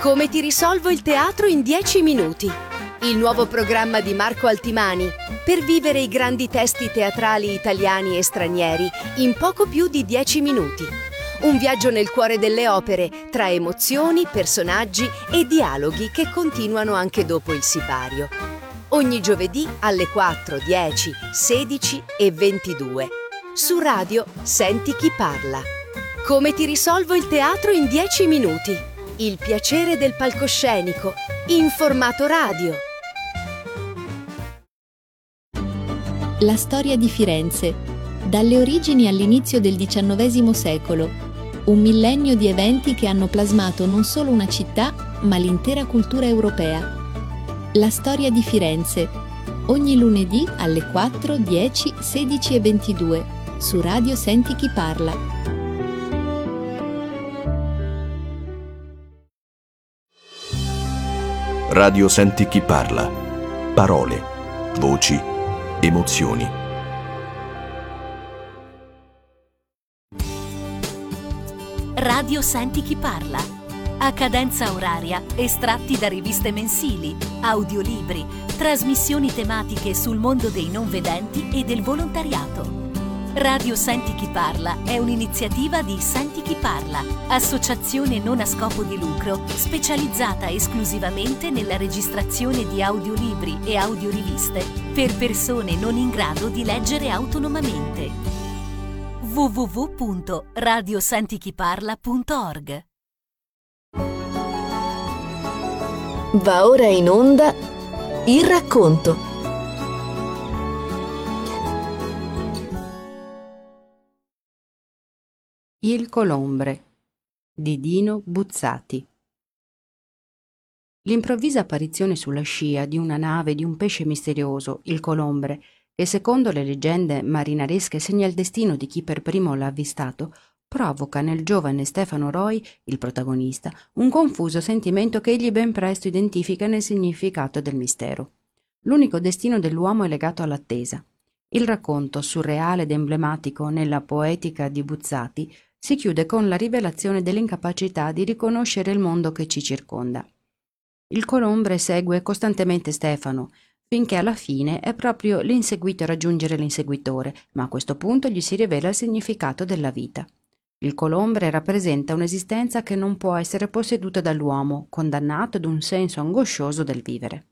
Come ti risolvo il teatro in 10 minuti. Il nuovo programma di Marco Altimani per vivere i grandi testi teatrali italiani e stranieri in poco più di 10 minuti. Un viaggio nel cuore delle opere, tra emozioni, personaggi e dialoghi che continuano anche dopo il sipario. Ogni giovedì alle 4, 10, 16 e 22. Su Radio Senti chi parla. Come ti risolvo il teatro in 10 minuti. Il piacere del palcoscenico, in formato radio. La storia di Firenze, dalle origini all'inizio del XIX secolo, un millennio di eventi che hanno plasmato non solo una città, ma l'intera cultura europea. La storia di Firenze, ogni lunedì alle 4, 10, 16 e 22, su Radio Senti chi parla. Radio Senti chi parla. Parole, voci, emozioni. Radio Senti chi parla. A cadenza oraria, estratti da riviste mensili, audiolibri, trasmissioni tematiche sul mondo dei non vedenti e del volontariato. Radio Senti chi parla è un'iniziativa di Senti chi parla, associazione non a scopo di lucro specializzata esclusivamente nella registrazione di audiolibri e audioriviste per persone non in grado di leggere autonomamente. www.radiosentichiparla.org. Va ora in onda Il racconto. Il Colombre di Dino Buzzati. L'improvvisa apparizione sulla scia di una nave di un pesce misterioso, il Colombre, che secondo le leggende marinaresche segna il destino di chi per primo l'ha avvistato, provoca nel giovane Stefano Roy, il protagonista, un confuso sentimento che egli ben presto identifica nel significato del mistero. L'unico destino dell'uomo è legato all'attesa. Il racconto, surreale ed emblematico nella poetica di Buzzati, si chiude con la rivelazione dell'incapacità di riconoscere il mondo che ci circonda. Il Colombre segue costantemente Stefano, finché alla fine è proprio l'inseguito a raggiungere l'inseguitore, ma a questo punto gli si rivela il significato della vita. Il Colombre rappresenta un'esistenza che non può essere posseduta dall'uomo, condannato ad un senso angoscioso del vivere.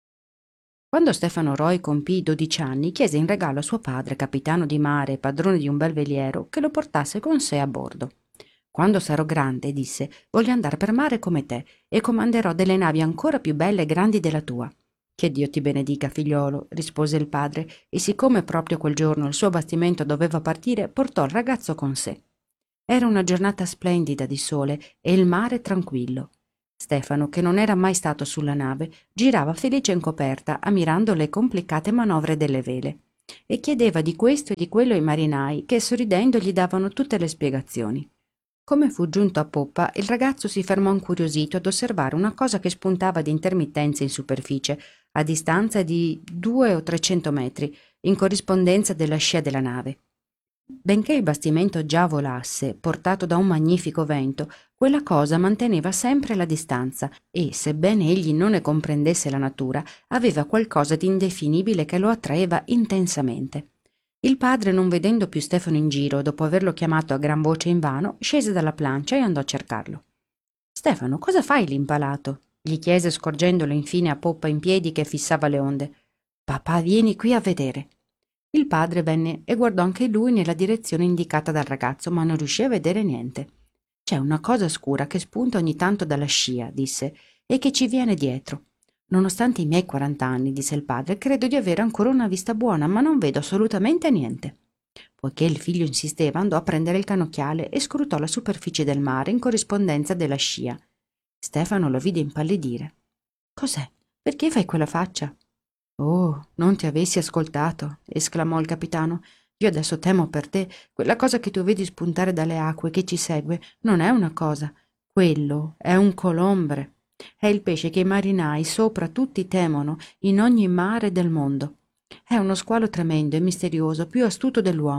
Quando Stefano Roy compì 12 anni, chiese in regalo a suo padre, capitano di mare e padrone di un bel veliero, che lo portasse con sé a bordo. «Quando sarò grande», disse, «voglio andare per mare come te e comanderò delle navi ancora più belle e grandi della tua». «Che Dio ti benedica, figliolo», rispose il padre, e siccome proprio quel giorno il suo bastimento doveva partire, portò il ragazzo con sé. Era una giornata splendida di sole e il mare tranquillo. Stefano, che non era mai stato sulla nave, girava felice in coperta, ammirando le complicate manovre delle vele, e chiedeva di questo e di quello ai marinai, che sorridendo gli davano tutte le spiegazioni. Come fu giunto a poppa, il ragazzo si fermò incuriosito ad osservare una cosa che spuntava di intermittenza in superficie, a distanza di 200 o 300 metri, in corrispondenza della scia della nave. Benché il bastimento già volasse, portato da un magnifico vento, quella cosa manteneva sempre la distanza e, sebbene egli non ne comprendesse la natura, aveva qualcosa di indefinibile che lo attraeva intensamente. Il padre, non vedendo più Stefano in giro, dopo averlo chiamato a gran voce invano, scese dalla plancia e andò a cercarlo. «Stefano, cosa fai lì impalato?» gli chiese, scorgendolo infine a poppa in piedi che fissava le onde. «Papà, vieni qui a vedere». Il padre venne e guardò anche lui nella direzione indicata dal ragazzo, ma non riuscì a vedere niente. «C'è una cosa scura che spunta ogni tanto dalla scia», disse, «e che ci viene dietro». «Nonostante i miei 40 anni», disse il padre, «credo di avere ancora una vista buona, ma non vedo assolutamente niente». Poiché il figlio insisteva, andò a prendere il cannocchiale e scrutò la superficie del mare in corrispondenza della scia. Stefano lo vide impallidire. «Cos'è? Perché fai quella faccia?» «Oh, non ti avessi ascoltato», esclamò il capitano. «Io adesso temo per te. Quella cosa che tu vedi spuntare dalle acque che ci segue non è una cosa. Quello è un colombre. È il pesce che i marinai sopra tutti temono in ogni mare del mondo. È uno squalo tremendo e misterioso, più astuto dell'uomo.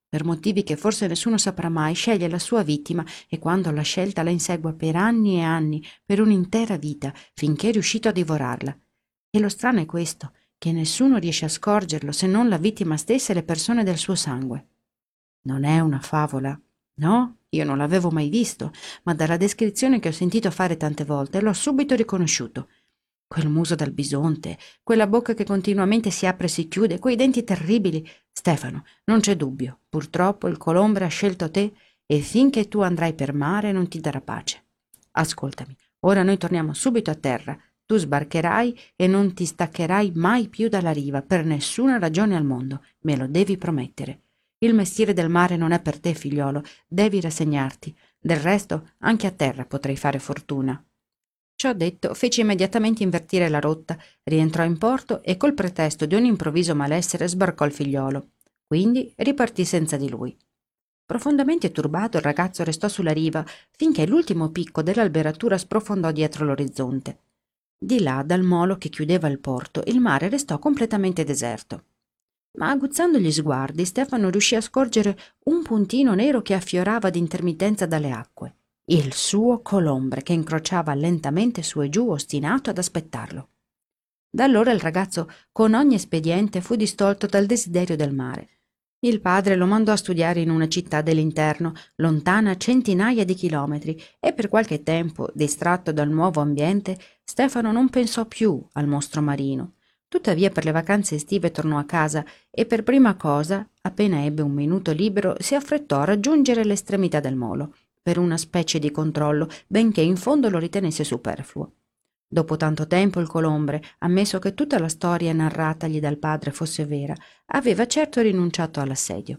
Per motivi che forse nessuno saprà mai, sceglie la sua vittima e quando l'ha scelta la insegue per anni e anni, per un'intera vita, finché è riuscito a divorarla. E lo strano è questo, che nessuno riesce a scorgerlo se non la vittima stessa e le persone del suo sangue. Non è una favola? No, io non l'avevo mai visto, ma dalla descrizione che ho sentito fare tante volte l'ho subito riconosciuto. Quel muso dal bisonte, quella bocca che continuamente si apre e si chiude, quei denti terribili. Stefano, non c'è dubbio, purtroppo il Colombre ha scelto te e finché tu andrai per mare non ti darà pace. Ascoltami, ora noi torniamo subito a terra. Tu sbarcherai e non ti staccherai mai più dalla riva, per nessuna ragione al mondo, me lo devi promettere. Il mestiere del mare non è per te, figliolo, devi rassegnarti. Del resto, anche a terra potrei fare fortuna. Ciò detto, fece immediatamente invertire la rotta, rientrò in porto e col pretesto di un improvviso malessere sbarcò il figliolo. Quindi ripartì senza di lui. Profondamente turbato, il ragazzo restò sulla riva finché l'ultimo picco dell'alberatura sprofondò dietro l'orizzonte. Di là, dal molo che chiudeva il porto, il mare restò completamente deserto. Ma aguzzando gli sguardi, Stefano riuscì a scorgere un puntino nero che affiorava di intermittenza dalle acque. Il suo Colombre che incrociava lentamente su e giù, ostinato ad aspettarlo. Da allora il ragazzo, con ogni espediente, fu distolto dal desiderio del mare. Il padre lo mandò a studiare in una città dell'interno, lontana centinaia di chilometri, e per qualche tempo, distratto dal nuovo ambiente, Stefano non pensò più al mostro marino. Tuttavia per le vacanze estive tornò a casa e per prima cosa, appena ebbe un minuto libero, si affrettò a raggiungere l'estremità del molo, per una specie di controllo, benché in fondo lo ritenesse superfluo. Dopo tanto tempo il Colombre, ammesso che tutta la storia narratagli dal padre fosse vera, aveva certo rinunciato all'assedio.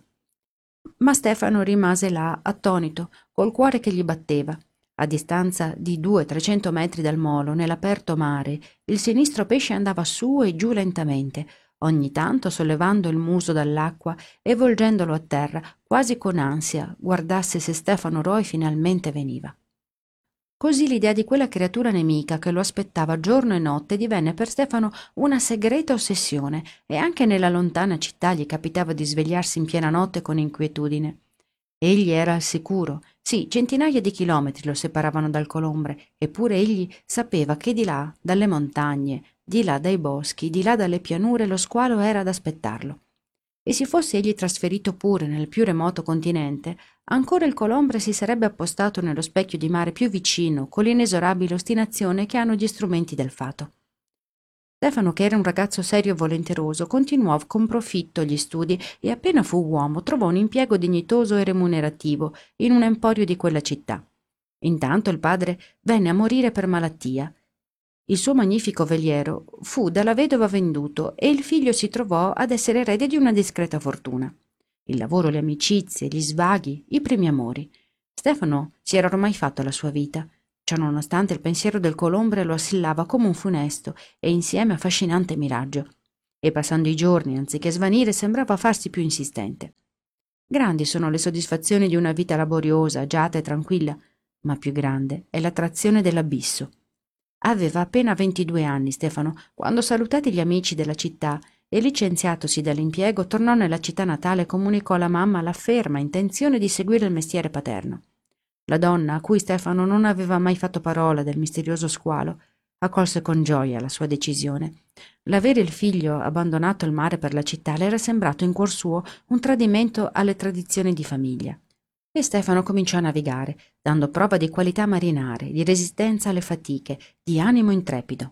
Ma Stefano rimase là, attonito, col cuore che gli batteva. A distanza di 200-300 metri dal molo, nell'aperto mare, il sinistro pesce andava su e giù lentamente, ogni tanto sollevando il muso dall'acqua e volgendolo a terra, quasi con ansia, guardasse se Stefano Roy finalmente veniva. Così l'idea di quella creatura nemica che lo aspettava giorno e notte divenne per Stefano una segreta ossessione e anche nella lontana città gli capitava di svegliarsi in piena notte con inquietudine. Egli era al sicuro, sì, centinaia di chilometri lo separavano dal Colombre, eppure egli sapeva che di là, dalle montagne, di là dai boschi, di là dalle pianure, lo squalo era ad aspettarlo. E si fosse egli trasferito pure nel più remoto continente, ancora il Colombre si sarebbe appostato nello specchio di mare più vicino, con l'inesorabile ostinazione che hanno gli strumenti del fato. Stefano, che era un ragazzo serio e volenteroso, continuò con profitto gli studi e appena fu uomo trovò un impiego dignitoso e remunerativo in un emporio di quella città. Intanto il padre venne a morire per malattia. Il suo magnifico veliero fu dalla vedova venduto e il figlio si trovò ad essere erede di una discreta fortuna. Il lavoro, le amicizie, gli svaghi, i primi amori. Stefano si era ormai fatto la sua vita. Ciononostante il pensiero del Colombre lo assillava come un funesto e insieme affascinante miraggio. E passando i giorni, anziché svanire, sembrava farsi più insistente. Grandi sono le soddisfazioni di una vita laboriosa, agiata e tranquilla, ma più grande è l'attrazione dell'abisso. Aveva appena 22 anni Stefano, quando, salutati gli amici della città e licenziatosi dall'impiego, tornò nella città natale e comunicò alla mamma la ferma intenzione di seguire il mestiere paterno. La donna, a cui Stefano non aveva mai fatto parola del misterioso squalo, accolse con gioia la sua decisione. L'avere il figlio abbandonato al mare per la città le era sembrato in cuor suo un tradimento alle tradizioni di famiglia. E Stefano cominciò a navigare, dando prova di qualità marinare, di resistenza alle fatiche, di animo intrepido.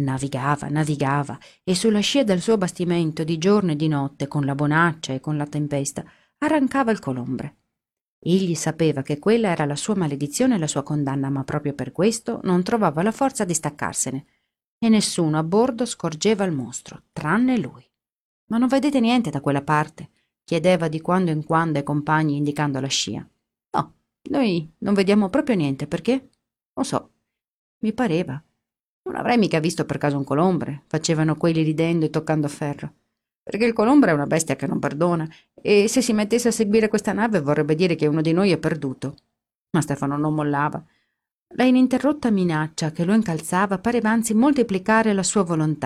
Navigava, e sulla scia del suo bastimento, di giorno e di notte, con la bonaccia e con la tempesta, arrancava il Colombre. Egli sapeva che quella era la sua maledizione e la sua condanna, ma proprio per questo non trovava la forza di staccarsene. E nessuno a bordo scorgeva il mostro, tranne lui. «Ma non vedete niente da quella parte?» chiedeva di quando in quando ai compagni indicando la scia. «No, noi non vediamo proprio niente, perché?» «Non so, mi pareva. Non avrei mica visto per caso un Colombre», facevano quelli ridendo e toccando a ferro. «Perché il Colombre è una bestia che non perdona, e se si mettesse a seguire questa nave vorrebbe dire che uno di noi è perduto». Ma Stefano non mollava. La ininterrotta minaccia che lo incalzava pareva anzi moltiplicare la sua volontà,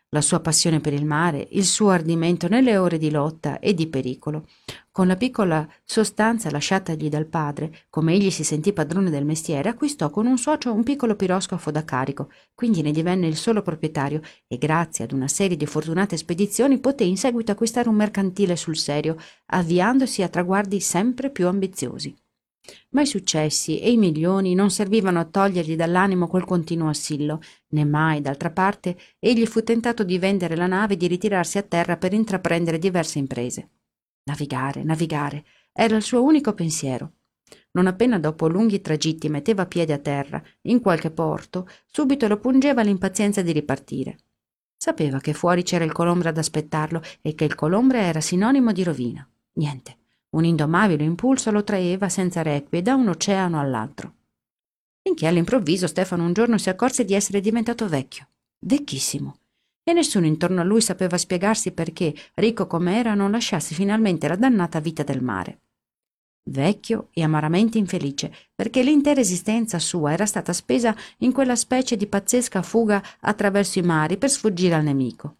la sua passione per il mare, il suo ardimento nelle ore di lotta e di pericolo. Con la piccola sostanza lasciatagli dal padre, come egli si sentì padrone del mestiere, acquistò con un socio un piccolo piroscafo da carico, quindi ne divenne il solo proprietario e grazie ad una serie di fortunate spedizioni poté in seguito acquistare un mercantile sul serio, avviandosi a traguardi sempre più ambiziosi. Ma i successi e i milioni non servivano a togliergli dall'animo quel continuo assillo, né mai, d'altra parte, egli fu tentato di vendere la nave e di ritirarsi a terra per intraprendere diverse imprese. Navigare, era il suo unico pensiero. Non appena dopo lunghi tragitti metteva piede a terra, in qualche porto, subito lo pungeva l'impazienza di ripartire. Sapeva che fuori c'era il Colombre ad aspettarlo e che il Colombre era sinonimo di rovina. Niente. Un indomabile impulso lo traeva senza requie da un oceano all'altro. Finché all'improvviso Stefano un giorno si accorse di essere diventato vecchio, vecchissimo, e nessuno intorno a lui sapeva spiegarsi perché, ricco com'era, non lasciasse finalmente la dannata vita del mare. Vecchio e amaramente infelice, perché l'intera esistenza sua era stata spesa in quella specie di pazzesca fuga attraverso i mari per sfuggire al nemico.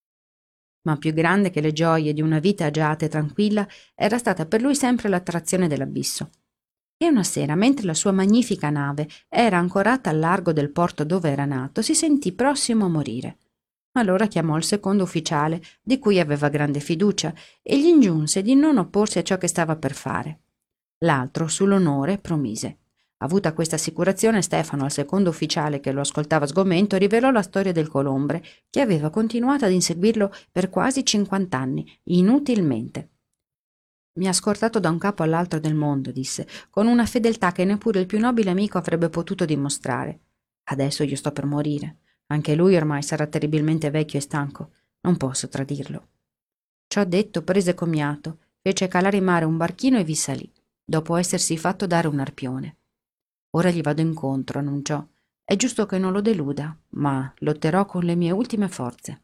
Ma più grande che le gioie di una vita agiata e tranquilla era stata per lui sempre l'attrazione dell'abisso. E una sera, mentre la sua magnifica nave era ancorata al largo del porto dove era nato, si sentì prossimo a morire. Allora chiamò il secondo ufficiale, di cui aveva grande fiducia, e gli ingiunse di non opporsi a ciò che stava per fare. L'altro, sull'onore, promise. Avuta questa assicurazione, Stefano, al secondo ufficiale che lo ascoltava sgomento, rivelò la storia del Colombre, che aveva continuato ad inseguirlo per quasi 50 anni, inutilmente. «Mi ha scortato da un capo all'altro del mondo», disse, con una fedeltà che neppure il più nobile amico avrebbe potuto dimostrare. «Adesso io sto per morire. Anche lui ormai sarà terribilmente vecchio e stanco. Non posso tradirlo». Ciò detto, prese commiato, fece calare in mare un barchino e vi salì, dopo essersi fatto dare un arpione. «Ora gli vado incontro», annunciò. «È giusto che non lo deluda, ma lotterò con le mie ultime forze».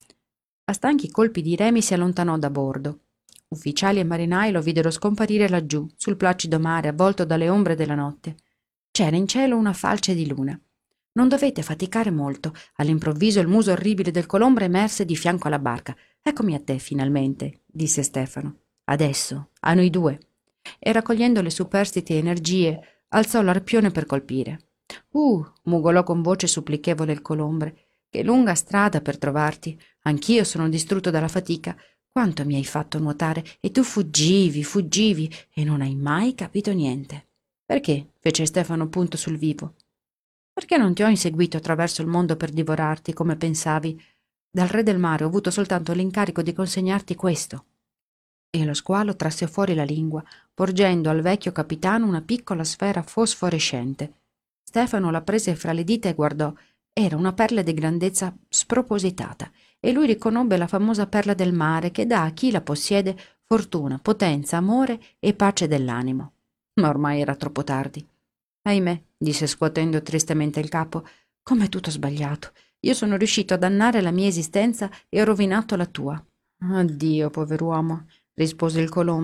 A stanchi colpi di remi si allontanò da bordo. Ufficiali e marinai lo videro scomparire laggiù, sul placido mare, avvolto dalle ombre della notte. C'era in cielo una falce di luna. «Non dovete faticare molto». All'improvviso il muso orribile del Colombre emerse di fianco alla barca. «Eccomi a te, finalmente», disse Stefano. «Adesso, a noi due». E raccogliendo le superstiti energie, alzò l'arpione per colpire. Mugolò con voce supplichevole il Colombre. «Che lunga strada per trovarti. Anch'io sono distrutto dalla fatica. Quanto mi hai fatto nuotare e tu fuggivi e non hai mai capito niente». «Perché?» fece Stefano punto sul vivo. «Perché non ti ho inseguito attraverso il mondo per divorarti, come pensavi? Dal re del mare ho avuto soltanto l'incarico di consegnarti questo». E lo squalo trasse fuori la lingua, porgendo al vecchio capitano una piccola sfera fosforescente. Stefano la prese fra le dita e guardò. Era una perla di grandezza spropositata, e lui riconobbe la famosa perla del mare che dà a chi la possiede fortuna, potenza, amore e pace dell'animo. Ma ormai era troppo tardi. «Ahimè», disse scuotendo tristemente il capo, «com'è tutto sbagliato. Io sono riuscito a dannare la mia esistenza e ho rovinato la tua». «Addio, pover'uomo», rispose il Colombo.